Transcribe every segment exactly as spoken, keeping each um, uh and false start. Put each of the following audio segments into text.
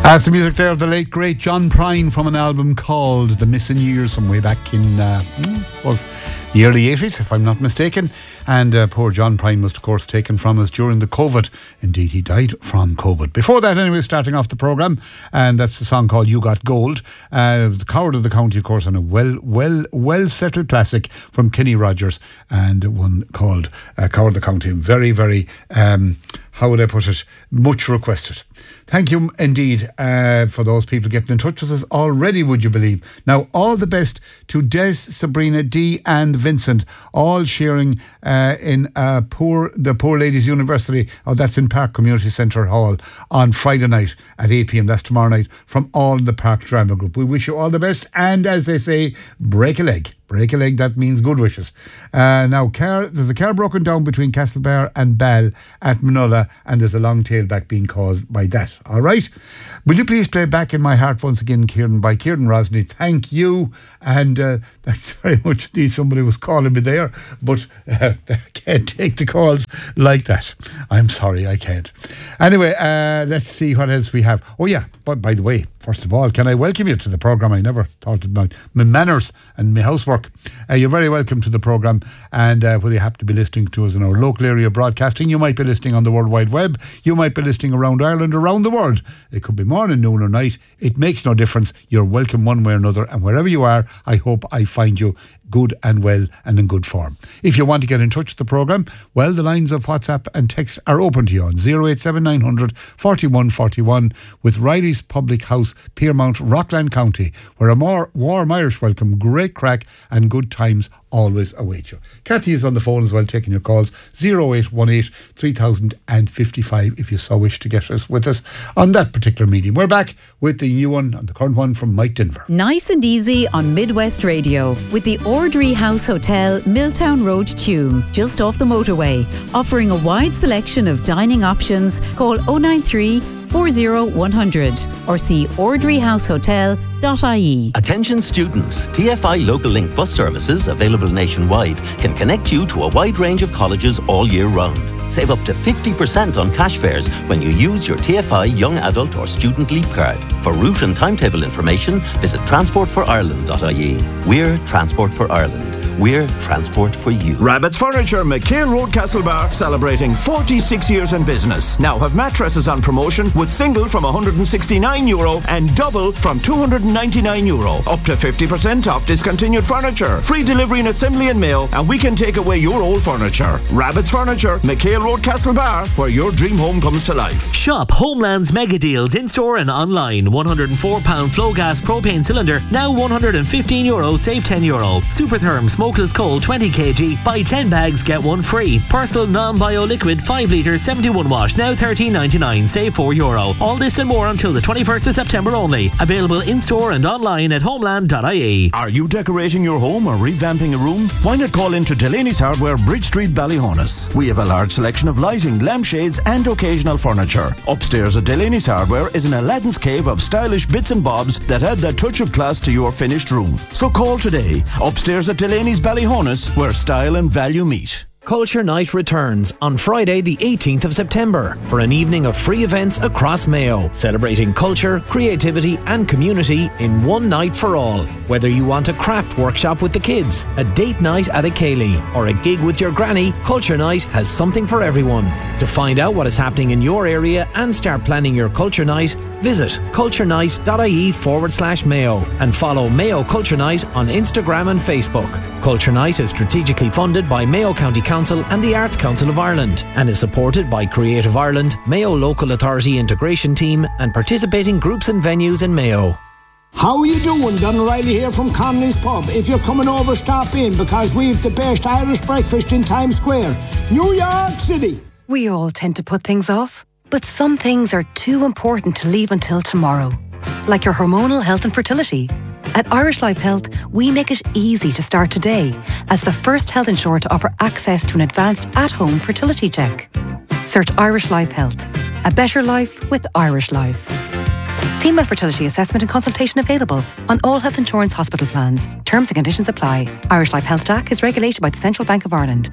As the music there of the late great John Prine from an album called The Missing Years from way back in uh, was the early eighties, if I'm not mistaken. And uh, poor John Prine was, of course, taken from us during the COVID. Indeed, he died from COVID. Before that, anyway, starting off the programme, and that's the song called You Got Gold. Uh, the Coward of the County, of course, and a well, well, well-settled classic from Kenny Rogers, and one called uh, Coward of the County. Very, very, um, how would I put it, much requested. Thank you indeed uh, for those people getting in touch with us already, would you believe? Now, all the best to Des, Sabrina, Dee and Vincent, all sharing uh, in uh, poor the Poor Ladies University, oh, that's in Park Community Centre Hall on Friday night at eight p.m. That's tomorrow night, from all the Park Drama Group. We wish you all the best, and as they say, break a leg. Break a leg, that means good wishes. Uh, now, car, there's a car broken down between Castlebar and Ball at Minola, and there's a long tailback being caused by that. All right? Will you please play Back in My Heart once again, Kieran, by Kieran Rosny? Thank you. And uh, thanks very much indeed. Somebody was calling me there, but uh, I can't take the calls like that. I'm sorry, I can't. Anyway, uh, let's see what else we have. Oh, yeah, but by the way, first of all, can I welcome you to the programme? I never thought about my manners and my housework. Uh, you're very welcome to the programme, and uh, whether you happen to be listening to us in our local area broadcasting, you might be listening on the World Wide Web, you might be listening around Ireland, around the world. It could be morning, noon or night. It makes no difference. You're welcome one way or another, and wherever you are, I hope I find you good and well and in good form. If you want to get in touch with the programme, well, the lines of WhatsApp and text are open to you on zero eight seven nine hundred forty-one forty-one with Riley's Public House, Piermount, Rockland County, where a more warm Irish welcome, great crack and good times always await you. Kathy is on the phone as well, taking your calls, zero eight one eight three thousand fifty-five if you so wish to get us with us on that particular medium. We're back with the new one and the current one from Mike Denver. Nice and easy on Midwest Radio with the Ordry House Hotel, Milltown Road, Tuam, just off the motorway, offering a wide selection of dining options. Call oh nine three, four oh one hundred or see ordry house hotel dot I E. Attention students, T F I Local Link bus services, available nationwide, can connect you to a wide range of colleges all year round. Save up to fifty percent on cash fares when you use your T F I Young Adult or Student Leap card. For route and timetable information, visit transport for ireland dot I E. We're Transport for Ireland. We're transport for you. Rabbit's Furniture, McHale Road, Castlebar, celebrating forty-six years in business. Now have mattresses on promotion with single from one hundred sixty-nine euro and double from two hundred ninety-nine euro. Up to fifty percent off discontinued furniture. Free delivery and assembly and mail, and we can take away your old furniture. Rabbit's Furniture, McHale Road, Castlebar, where your dream home comes to life. Shop Homeland's mega deals in store and online. one hundred four pound flow gas propane cylinder, now one hundred fifteen euro, save ten euro. Supertherm smokeless coal twenty kilograms, buy ten bags, get one free. Persil non-bio liquid five litre seventy-one watt, now thirteen ninety-nine, save four euro. All this and more until the twenty-first of September only. Available in store and online at homeland dot I E. Are you decorating your home or revamping a room? Why not call into Delaney's Hardware, Bridge Street, Ballyhonus? We have a large selection of lighting, lampshades and occasional furniture. Upstairs at Delaney's Hardware is an Aladdin's cave of stylish bits and bobs that add that touch of class to your finished room. So call today. Upstairs at Delaney's Ballyhonus, where style and value meet. Culture Night returns on Friday the eighteenth of September for an evening of free events across Mayo, celebrating culture, creativity and community in one night for all. Whether you want a craft workshop with the kids, a date night at a Ceilidh or a gig with your granny, Culture Night has something for everyone. To find out what is happening in your area and start planning your Culture Night, visit culture night dot I E forward slash Mayo and follow Mayo Culture Night on Instagram and Facebook. Culture Night is strategically funded by Mayo County Council and the Arts Council of Ireland and is supported by Creative Ireland, Mayo Local Authority Integration Team and participating groups and venues in Mayo. How are you doing? Don O'Reilly here from Conley's Pub. If you're coming over, stop in because we've the best Irish breakfast in Times Square, New York City. We all tend to put things off, but some things are too important to leave until tomorrow. Like your hormonal health and fertility. At Irish Life Health, we make it easy to start today as the first health insurer to offer access to an advanced at-home fertility check. Search Irish Life Health. A better life with Irish Life. Female fertility assessment and consultation available on all health insurance hospital plans. Terms and conditions apply. Irish Life Health D A C is regulated by the Central Bank of Ireland.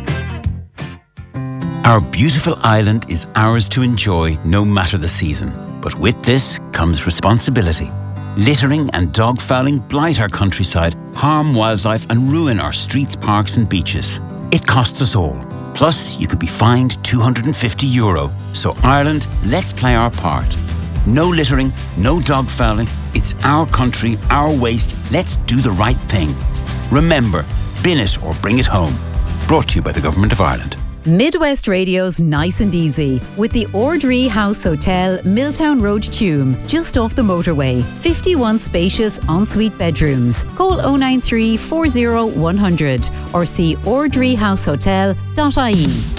Our beautiful island is ours to enjoy no matter the season. But with this comes responsibility. Littering and dog fouling blight our countryside, harm wildlife and ruin our streets, parks and beaches. It costs us all. Plus, you could be fined two hundred fifty euro. So Ireland, let's play our part. No littering, no dog fouling. It's our country, our waste. Let's do the right thing. Remember, bin it or bring it home. Brought to you by the Government of Ireland. Midwest Radio's Nice and Easy with the Ordree House Hotel, Milltown Road, Tuam, just off the motorway. fifty-one spacious ensuite bedrooms. Call oh nine three, four oh, one hundred or see ordree house hotel dot I E.